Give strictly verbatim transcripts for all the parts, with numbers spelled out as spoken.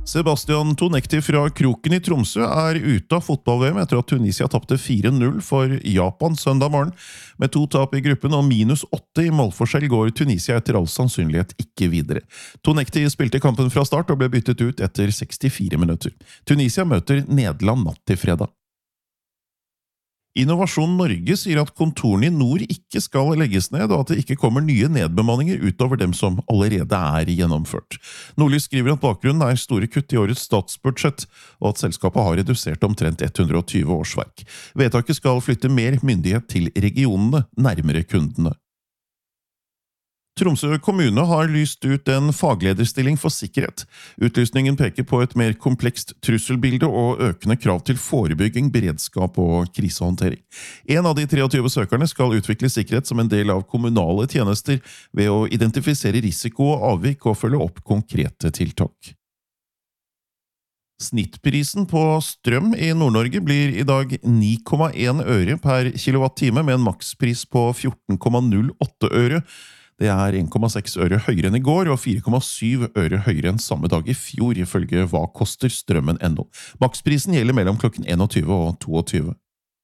Sebastian Tonekti fra Kroken i Tromsø er ute av fotball-V M etter at Tunisia tapte fire null for Japan søndag morgen. Med to tap i gruppen og minus åtte i målforskjell går Tunisia etter all sannsynlighet ikke videre. Tonekti spilte kampen fra start og ble byttet ut etter sekstifire minutter. Tunisia møter Nederland natt til fredag. Innovasjon Norge sier at kontorene i nord ikke skal legges ned, og at det ikke kommer nye nedbemanninger utover dem som allerede er gjennomført. Nordlys skriver at bakgrunnen er store kutt i årets statsbudsjett, og at selskapet har redusert omtrent hundre og tjue årsverk. Vedtaket skal flytte mer myndighet til regionene, nærmere kundene. Tromsø kommune har lyst ut en faglederstilling for sikkerhet. Utlysningen peker på et mer komplekst trusselbilde og økende krav til forebygging, beredskap og krisehåndtering. En av de treogtyve søkerne skal utvikle sikkerhet som en del av kommunale tjenester ved å identifisere risiko og avvik og følge opp konkrete tiltak. Snittprisen på strøm i Nord-Norge blir i dag ni komma en øre per kilowattime med en makspris på fjorten komma null åtte øre. Det er en komma seks øre høyere enn i går og fire komma syv øre høyere enn samme dag i fjor, ifølge Hva koster strømmen punkt no. Maksprisen gjelder mellom klokken einogtyve og tjueto.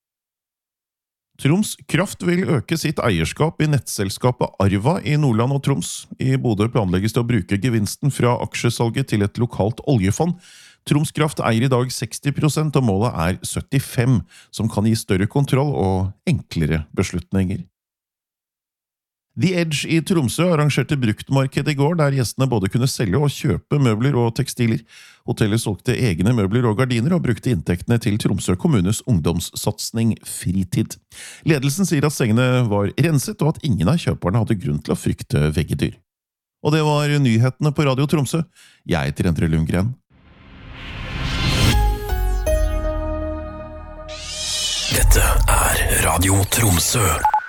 Troms Kraft vil øke sitt eierskap i nettselskapet Arva i Nordland og Troms. I Bodø planlegges det å bruke gevinsten fra aksjesalget til et lokalt oljefond. Troms Kraft eier i dag seksti prosent, og målet er syttifem, som kan gi større kontroll og enklere beslutninger. The Edge i Tromsø arrangerte bruktmarked i går, der gjestene både kunne selge og kjøpe møbler og tekstiler. Hotellet solgte egne møbler og gardiner og brukte inntektene til Tromsø kommunes ungdomssatsning Fritid. Ledelsen sier at sengene var renset, og at ingen av kjøperne hadde grunn til å frykte veggedyr. Og det var nyhetene på Radio Tromsø. Jeg heter Endre Lundgren. Dette er Radio Tromsø.